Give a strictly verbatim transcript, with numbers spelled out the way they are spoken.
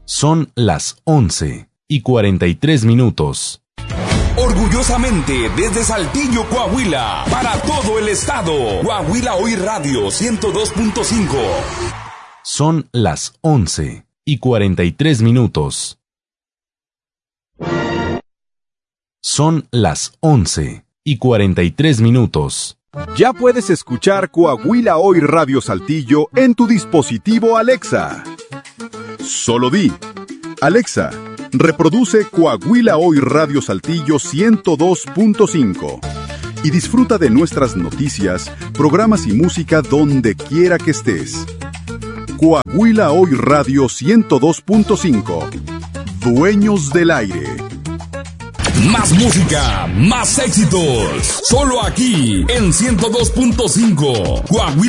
Son las once y cuarenta y tres minutos. Orgullosamente desde Saltillo, Coahuila, para todo el estado. Coahuila Hoy Radio ciento dos punto cinco. Son las once y cuarenta y tres minutos. Son las once y cuarenta y tres minutos. Ya puedes escuchar Coahuila Hoy Radio Saltillo en tu dispositivo Alexa. Solo di: Alexa, reproduce Coahuila Hoy Radio Saltillo ciento dos punto cinco y disfruta de nuestras noticias, programas y música donde quiera que estés. Coahuila Hoy Radio ciento dos punto cinco. Dueños del aire. Más música, más éxitos. Solo aquí en ciento dos punto cinco. Coahuila.